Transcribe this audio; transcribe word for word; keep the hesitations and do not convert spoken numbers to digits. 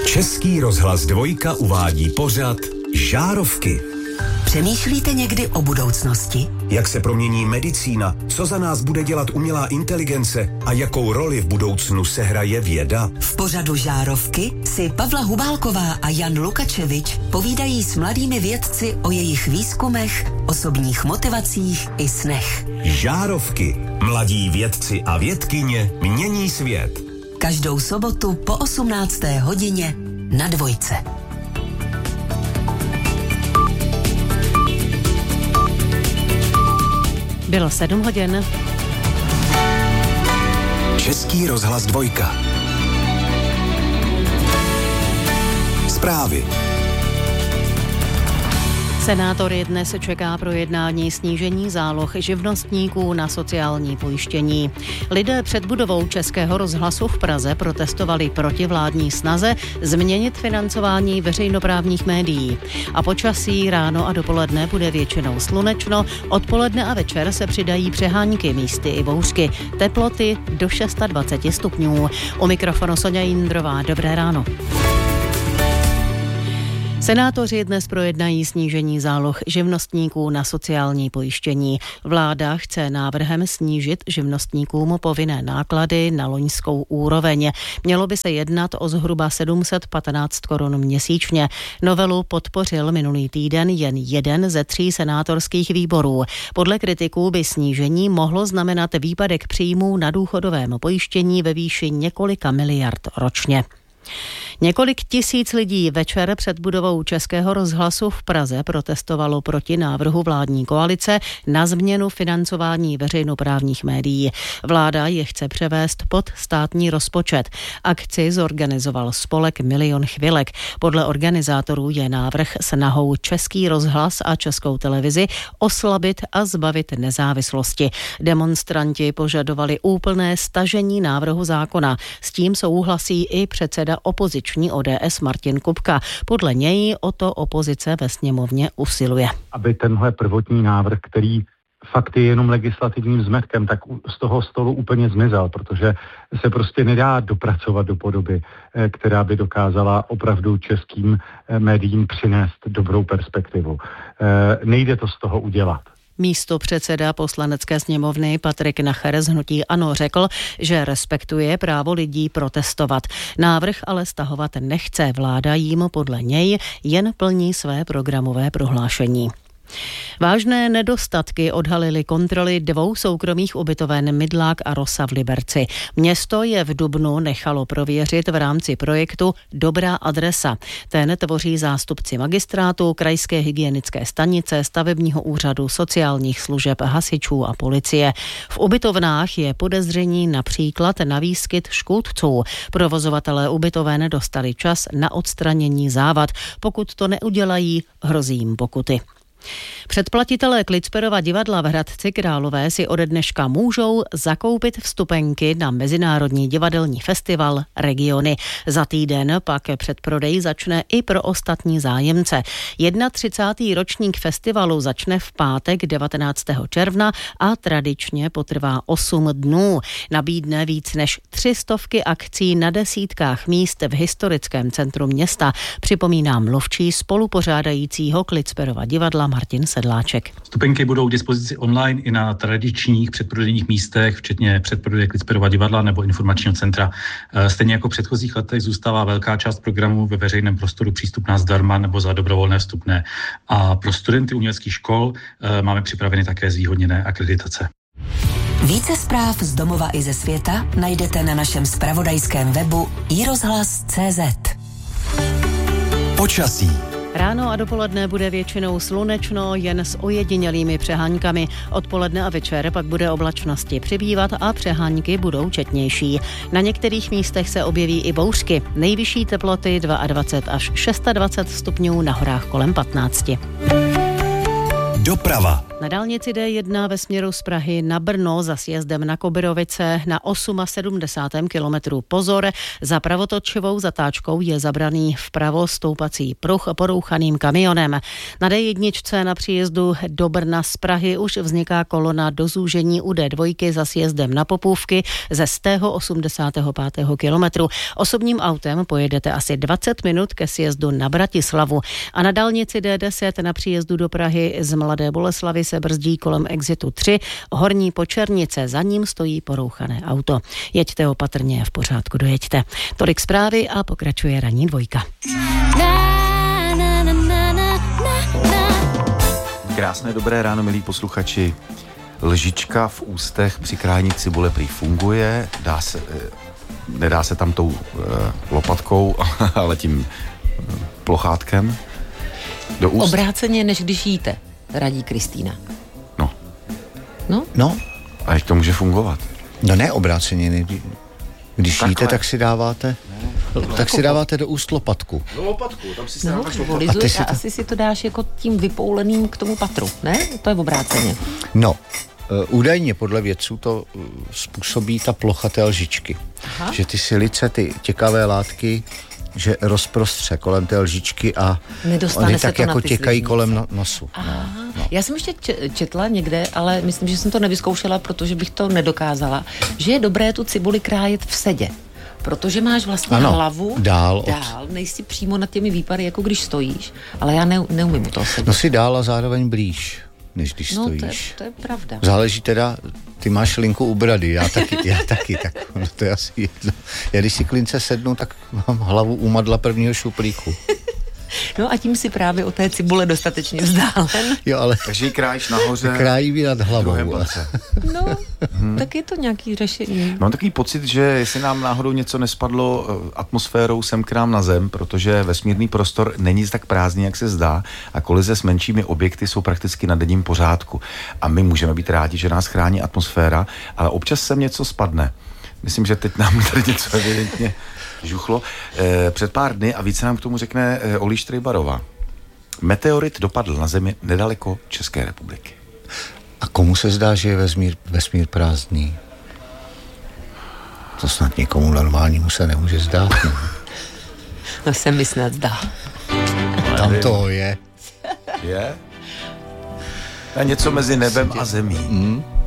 Český rozhlas Dvojka uvádí pořad Žárovky. Přemýšlíte někdy o budoucnosti? Jak se promění medicína, co za nás bude dělat umělá inteligence a jakou roli v budoucnu sehraje věda? V pořadu Žárovky si Pavla Hubálková a Jan Lukačevič povídají s mladými vědci o jejich výzkumech, osobních motivacích i snech. Žárovky. Mladí vědci a vědkyně mění svět. Každou sobotu po osmnácté hodině na Dvojce. Bylo sedm hodin. Český rozhlas Dvojka. Zprávy. Senátory dnes čeká projednání snížení záloh živnostníků na sociální pojištění. Lidé před budovou Českého rozhlasu v Praze protestovali proti vládní snaze změnit financování veřejnoprávních médií. A počasí ráno a dopoledne bude většinou slunečno, odpoledne a večer se přidají přehánky, místy i bouřky. Teploty do dvacet šest stupňů. U mikrofonu Soňa Jindrová. Dobré ráno. Senátoři dnes projednají snížení záloh živnostníků na sociální pojištění. Vláda chce návrhem snížit živnostníkům povinné náklady na loňskou úroveň. Mělo by se jednat o zhruba sedm set patnáct korun měsíčně. Novelu podpořil minulý týden jen jeden ze tří senátorských výborů. Podle kritiků by snížení mohlo znamenat výpadek příjmů na důchodovém pojištění ve výši několika miliard ročně. Několik tisíc lidí večer před budovou Českého rozhlasu v Praze protestovalo proti návrhu vládní koalice na změnu financování veřejnoprávních médií. Vláda je chce převést pod státní rozpočet. Akci zorganizoval spolek Milion chvilek. Podle organizátorů je návrh snahou Český rozhlas a Českou televizi oslabit a zbavit nezávislosti. Demonstranti požadovali úplné stažení návrhu zákona. S tím souhlasí i předseda opoziční O D S Martin Kupka. Podle něj o to opozice ve sněmovně usiluje. Aby tenhle prvotní návrh, který fakt je jenom legislativním zmetkem, tak z toho stolu úplně zmizel, protože se prostě nedá dopracovat do podoby, která by dokázala opravdu českým médiím přinést dobrou perspektivu. Nejde to z toho udělat. Místopředseda poslanecké sněmovny Patrik Nacher z hnutí ANO řekl, že respektuje právo lidí protestovat. Návrh ale stahovat nechce. Vláda jim podle něj jen plní své programové prohlášení. Vážné nedostatky odhalily kontroly dvou soukromých ubytoven Mydlák a Rosa v Liberci. Město je v dubnu nechalo prověřit v rámci projektu Dobrá adresa. Ten tvoří zástupci magistrátu, krajské hygienické stanice, stavebního úřadu, sociálních služeb, hasičů a policie. V ubytovnách je podezření například na výskyt škůdců. Provozovatelé ubytoven dostali čas na odstranění závad. Pokud to neudělají, hrozí jim pokuty. Předplatitelé Klicperova divadla v Hradci Králové si ode dneška můžou zakoupit vstupenky na Mezinárodní divadelní festival Regiony. Za týden pak předprodej začne i pro ostatní zájemce. třicátý první ročník festivalu začne v pátek devatenáctého června a tradičně potrvá osm dnů. Nabídne víc než tři stovky akcí na desítkách míst v historickém centru města, připomíná mluvčí spolupořádajícího Klicperova divadla Martin Sedláček. Vstupenky budou k dispozici online i na tradičních předprodejních místech, včetně předprodeje Klicperova divadla nebo informačního centra. Stejně jako v předchozích letech zůstává velká část programu ve veřejném prostoru přístupná zdarma nebo za dobrovolné vstupné. A pro studenty uměleckých škol máme připraveny také zvýhodněné akreditace. Více zpráv z domova i ze světa najdete na našem zpravodajském webu i rozhlas tečka cé zet. Počasí. Ráno a dopoledne bude většinou slunečno, jen s ojedinělými přeháňkami. Odpoledne a večer pak bude oblačnosti přibývat a přehánky budou četnější. Na některých místech se objeví i bouřky. Nejvyšší teploty dvacet dva až dvacet šest stupňů, na horách kolem patnáct. Doprava. Na dálnici D jedna ve směru z Prahy na Brno za sjezdem na Kobyrovice na sedmdesátém osmém kilometru pozor. Za pravotočivou zatáčkou je zabraný vpravo stoupací pruh porouchaným kamionem. Na D jedna na příjezdu do Brna z Prahy už vzniká kolona do zúžení u D dva za sjezdem na Popůvky ze stého osmdesátého pátého kilometru. Osobním autem pojedete asi dvacet minut ke sjezdu na Bratislavu. A na dálnici D deset na příjezdu do Prahy z Mladé Boleslavi se brzdí kolem exitu tři, Horní Počernice, za ním stojí porouchané auto. Jeďte opatrně, v pořádku dojeďte. Tolik zprávy a pokračuje ranní dvojka. Krásné dobré ráno, milí posluchači. Lžička v ústech při krájení cibule prý funguje, dá se, nedá se tam tou e, lopatkou, ale tím plochátkem do úst. Obráceně, než když jíte, radí Kristýna. No. No? No. A jak to může fungovat? No ne obráceně, když Takhle. jíte, tak si dáváte, no, tak si dáváte do úst lopatku. Do lopatku, tam si no, stáváš lopatku. Volizuj, a, si a to... asi si to dáš jako tím vypouleným k tomu patru, ne? To je obráceně. No, uh, údajně podle vědců to uh, způsobí ta plocha té lžičky. Aha. Že ty silice, ty těkavé látky, že rozprostře kolem té lžičky a oni tak jako těkají sliznice kolem no, nosu. No, no. Já jsem ještě četla někde, ale myslím, že jsem to nevyzkoušela, protože bych to nedokázala, že je dobré tu cibuli krájet v sedě. Protože máš vlastně ano, hlavu dál, dál od... nejsi přímo nad těmi výpary, jako když stojíš, ale já ne, neumím u toho sedět. No si dál a zároveň blíž, než když no, stojíš. No to, to je pravda. Záleží teda, ty máš linku u brady, já taky, já taky, tak no to je asi jedno. Já když si klince sednu, tak mám hlavu u madla prvního šuplíku. No a tím si právě o té cibule dostatečně vzdálen. Jo, ale... Takže ji krájíš nahoře. Krájí nad hlavou. No, hmm. tak je to nějaký řešení. Mám takový pocit, že jestli nám náhodou něco nespadlo atmosférou sem k nám na Zem, protože vesmírný prostor není tak prázdný, jak se zdá, a kolize s menšími objekty jsou prakticky na denním pořádku. A my můžeme být rádi, že nás chrání atmosféra, ale občas sem něco spadne. Myslím, že teď nám tady něco evidentně žuchlo. E, před pár dny a více nám k tomu řekne e, Olí Štrejbarová. Meteorit dopadl na Zemi nedaleko České republiky. A komu se zdá, že je vesmír, vesmír prázdný? To snad někomu normálnímu se nemůže zdát. Ne? No se mi snad zdá. Tam to je. Je? A něco mezi nebem a zemí. Mm.